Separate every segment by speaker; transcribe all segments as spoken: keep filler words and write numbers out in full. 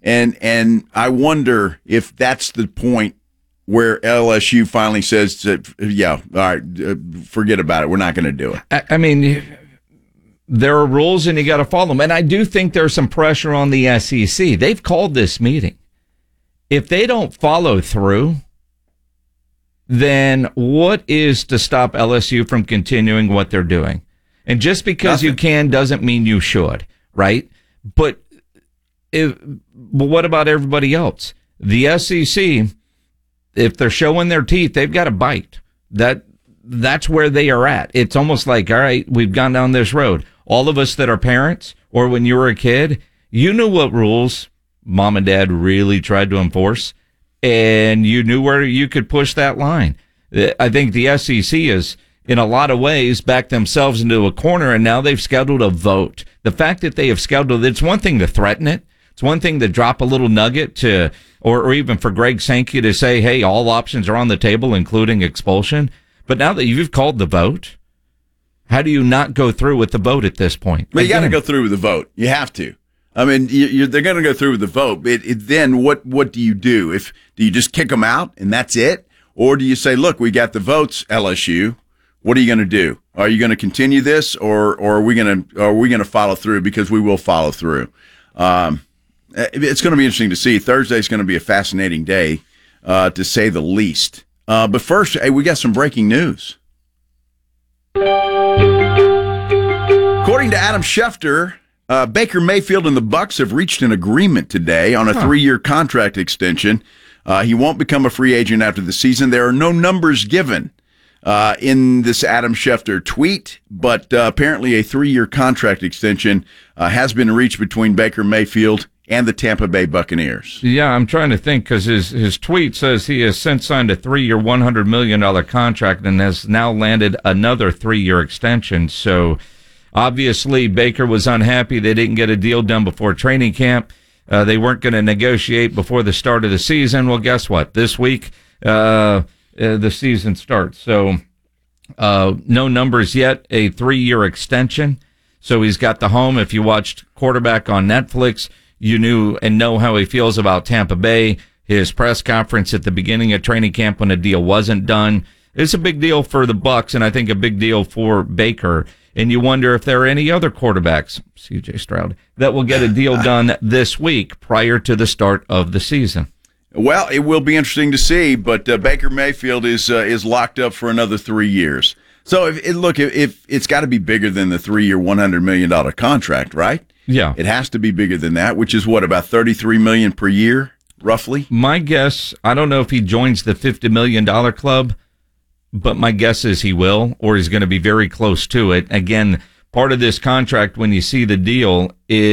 Speaker 1: And and I wonder if that's the point where L S U finally says, that, yeah, all right, uh, forget about it. We're not going to do it.
Speaker 2: I, I mean, there are rules and you got to follow them. And I do think there's some pressure on the S E C. They've called this meeting. If they don't follow through, then what is to stop L S U from continuing what they're doing? And just because Nothing. you can doesn't mean you should, right? But if, but what about everybody else? The S E C, if they're showing their teeth, they've got to bite. That that's where they are at. It's almost like, all right, we've gone down this road. All of us that are parents, or when you were a kid, you knew what rules mom and dad really tried to enforce, and you knew where you could push that line. I think the S E C is, in a lot of ways, backed themselves into a corner, and now they've scheduled a vote. The fact that they have scheduled, it's one thing to threaten it. It's one thing to drop a little nugget to, or, or even for Greg Sankey to say, hey, all options are on the table, including expulsion. But now that you've called the vote, how do you not go through with the vote at this point?
Speaker 1: But you got to go through with the vote. You have to. I mean, you, you're, they're going to go through with the vote. It, it, then what, what do you do? If do you just kick them out and that's it? Or do you say, look, we got the votes, L S U. What are you going to do? Are you going to continue this, or, or are we going to are we going to follow through? Because we will follow through. Um, it's going to be interesting to see. Thursday is going to be a fascinating day, uh, to say the least. Uh, but first, hey, we got some breaking news. According to Adam Schefter, uh, Baker Mayfield and the Bucs have reached an agreement today on a huh. three-year contract extension. Uh, he won't become a free agent after the season. There are no numbers given uh, in this Adam Schefter tweet, but uh, apparently a three-year contract extension uh, has been reached between Baker Mayfield and the Tampa Bay Buccaneers.
Speaker 2: Yeah, I'm trying to think, because his, his tweet says he has since signed a three-year, one hundred million dollars contract and has now landed another three-year extension. So obviously Baker was unhappy they didn't get a deal done before training camp. Uh, they weren't going to negotiate before the start of the season. Well, guess what? This week, uh, uh, the season starts. So uh, no numbers yet, a three-year extension. So he's got the home. If you watched Quarterback on Netflix, you knew and know how he feels about Tampa Bay. His press conference at the beginning of training camp when a deal wasn't done. It's a big deal for the Bucs, and I think a big deal for Baker. And you wonder if there are any other quarterbacks, C J Stroud, that will get a deal done this week prior to the start of the season.
Speaker 1: Well, it will be interesting to see, but uh, Baker Mayfield is uh, is locked up for another three years. So, if it, look, if, if it's got to be bigger than the three-year, one hundred million dollars contract, right?
Speaker 2: Yeah.
Speaker 1: It has to be bigger than that, which is what, about thirty-three million dollars per year, roughly?
Speaker 2: My guess, I don't know if he joins the fifty million dollars club, but my guess is he will, or he's going to be very close to it. Again, part of this contract, when you see the deal,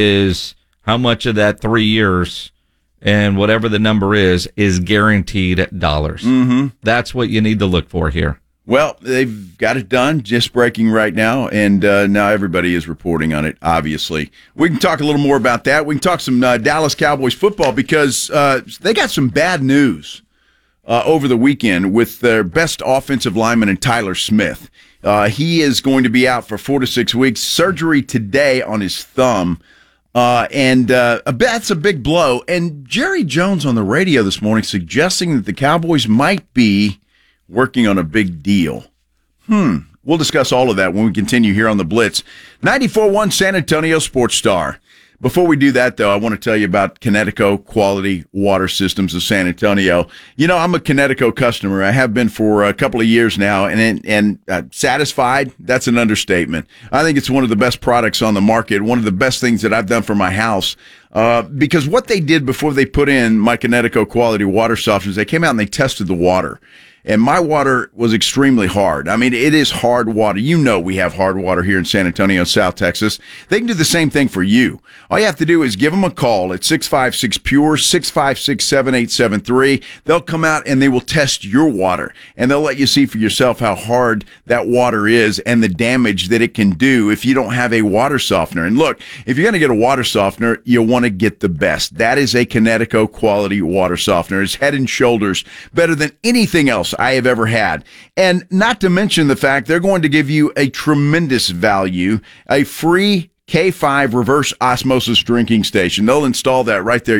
Speaker 2: is how much of that three years and whatever the number is, is guaranteed dollars.
Speaker 1: Mm-hmm.
Speaker 2: That's what you need to look for here.
Speaker 1: Well, they've got it done, just breaking right now, and uh, now everybody is reporting on it, obviously. We can talk a little more about that. We can talk some uh, Dallas Cowboys football, because uh, they got some bad news uh, over the weekend with their best offensive lineman in Tyler Smith. Uh, he is going to be out for four to six weeks. Surgery today on his thumb, uh, and uh, that's a big blow. And Jerry Jones on the radio this morning suggesting that the Cowboys might be working on a big deal. Hmm. We'll discuss all of that when we continue here on the Blitz. ninety-four point one San Antonio Sports Star. Before we do that, though, I want to tell you about Connecticut Quality Water Systems of San Antonio. You know, I'm a Connecticut customer. I have been for a couple of years now, and and uh, satisfied, that's an understatement. I think it's one of the best products on the market, one of the best things that I've done for my house, uh, because what they did before they put in my Connecticut Quality Water Softeners, they came out and they tested the water. And my water was extremely hard. I mean, it is hard water. You know we have hard water here in San Antonio, South Texas. They can do the same thing for you. All you have to do is give them a call at six five six P U R E, six five six, seven eight seven three. They'll come out and they will test your water. And they'll let you see for yourself how hard that water is and the damage that it can do if you don't have a water softener. And look, if you're going to get a water softener, you want to get the best. That is a Connecticut Quality Water Softener. It's head and shoulders better than anything else I have ever had. And not to mention the fact they're going to give you a tremendous value, a free K five reverse osmosis drinking station. They'll install that right there.